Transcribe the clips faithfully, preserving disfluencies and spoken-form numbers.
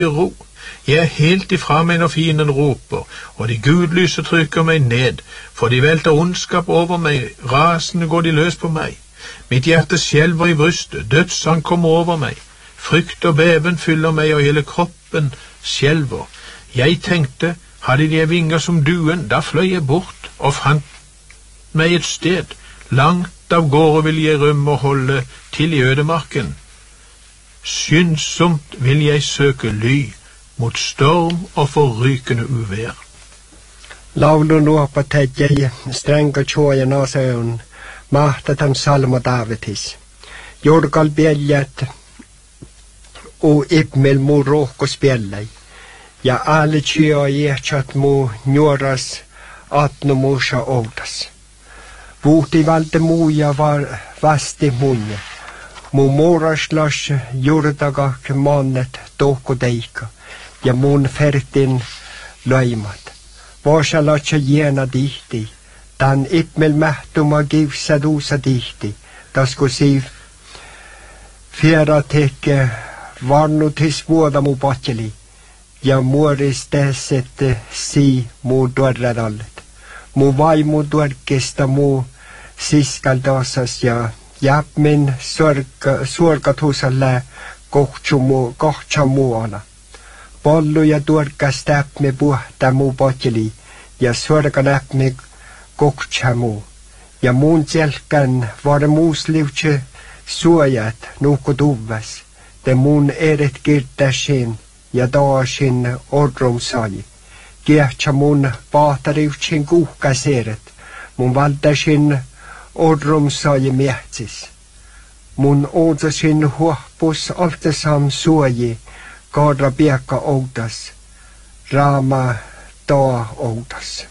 ro. Jeg er helt ifra meg når fienden roper, og de gudlyse trykker meg ned, for de velter ondskap over meg, rasende går de løs på meg. Mitt hjerte skjelver i brystet, dødsang kommer over meg, frykt og beven fyller meg, og hele kroppen skjelver. Jeg tenkte, hadde de vinger som duen, da fløy jeg bort og fant meg et sted. Langt av gårde vil jeg rømme og holde til i ødemarken. Skyndsomt vil jeg søke ly mot storm og forrykende uvær. Laulu nuopa teijä stränga tjoja naseun, mahtatam salmo Davidis. Jorgal bjälljät o ipmel mu rohkos bjällei. Ja alle tjoja jähtsat mu njoras atno musa outas. Vuhti valte muja var vasti munja. Mu moraslas jurdagak mannet tohko teika. Ja mun fertin loimat. Vasalatsa jena tihti. Tan ipmel mähtuma kivsa tuusa tihti. Tasku siv fiera teke varnutis vuoda mu patseli. Ja muoris tesset si mu tuorradallet. Mu vaimu tuorkista mu siskaltasas ja jäpmin suorkatusalle kohtsu mu, kohtsa muona. Pallu ja tuorkas täpmi puhta mu patseli ja suorka näpmi kohtsa mu. Ja muun selkän var muus liutse suojat nuhku tuvas. Te mun eret kirtäsin ja taasin orrum sai. Kiehtsä mun pahtariutsin kuhkaseret. Mun valtasin orrum sai miehtis. Mun ootsasin huohpus altasam suoji. Kaadra piekka outas. Raama taa outas.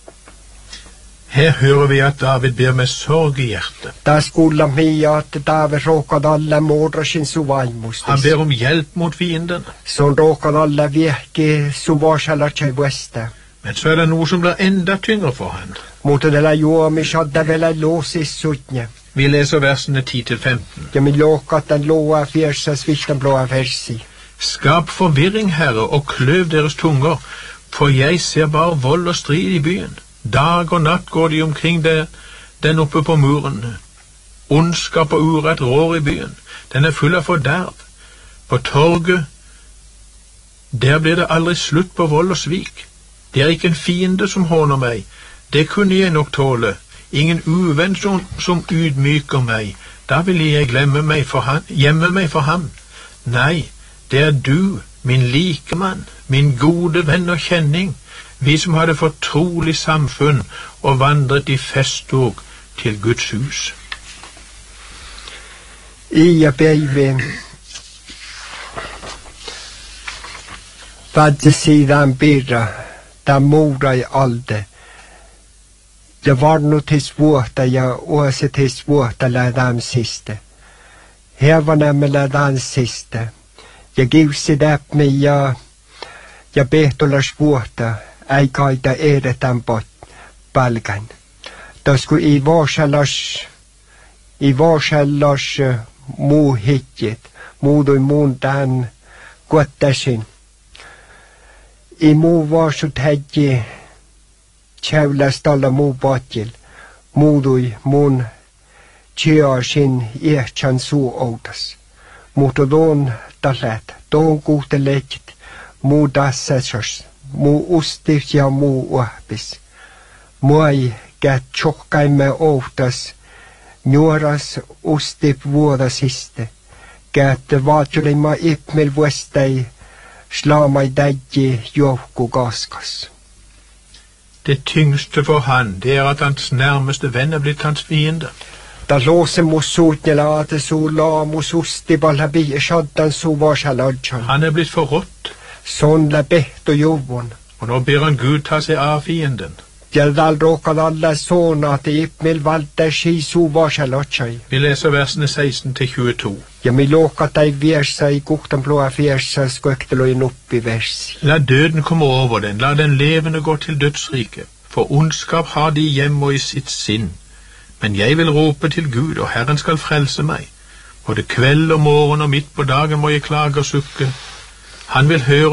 Her hører vi at David ber med sorg i hjertet. Das kuulla mia, at David råkad alle mordrasin suvaimustis. Han ber om hjelp mot fienden. Son råkad alle viehki suvasalatse vesta. Men så er det noe som blir enda tyngre for han. Mutta della juomi shadda vela låsis sutnje. Vi leser versene ti til femten. Ja min låkat den låa fjersa svikten blåa versi. Skap forvirring, Herre, og kløv deres tunger, for jeg ser bare vold og strid i byen. Dag og natt går de omkring der, den oppe på muren. Ondskap og urett rår i byen. Den er full av forderv. På torget, der blir det aldri slutt på vold og svik. Det er ikke en fiende som håner meg. Det kunne jeg nok tåle. Ingen uvenn som, som ydmyker meg. Da ville jeg glemme meg for han, gjemme meg for ham. Nei, det er du, min likemann, min gode venn og kjenning, vi som hadde fortrolig samfunn og vandret i festtog til Guds hus. Ia baby Vadde sidan birra, da mora i alde. Det var no til svårta, ja, åse til svårta ladan siste. Her var nemlig ladan siste. Jag givsi däpp mig, ja, jag betolar svårta, ei kaita edetan bort palkan. Da sku i varsalas, i varsalas muu hitjet, muudui muun tämän kuottasin. I muu varsut hädji, tjävläs talla muu patjil, muudui muun tjäasin iähtsän suu outas. Mutta tuon talet, tuon kuhtelet, muu tassasas, muu ustif ja muu uahpis. Muai kät tjohkaimme outas, nuoras ustif vuodasiste. Kät vaatulima ipmel vuestai, slamai tädji johku kaskas. Det tyngste for han, det er at hans nærmeste venn er blitt hans fiende. Da låse musutnela ate su la mususti balhabi shaddan su varsaladjan. Han er blitt forrådt. Sånn la beht og jovon. Og nå ber han Gud ta seg av fienden. Gjerdal råkad alla sånn at ipmel valgte ski su varsaladjan. Vi leser versene seksten til tjueto. Ja mi låkat deg versa i gukten blåa fjersa skøktelojen opp i versi. La døden komme over den, la den levende gå til dødsriket. For ondskap har de hjemme i sitt sinn. Men jeg vil rope til Gud, og Herren skal frelse meg. Både kveld og morgen og midt på dagen må jeg klage og sukke. Han vil høre